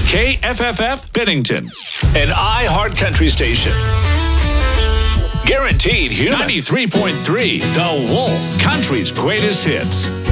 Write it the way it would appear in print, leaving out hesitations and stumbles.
KFFF Bennington, an iHeart Country station. Guaranteed human. 93.3 The Wolf, country's greatest hits.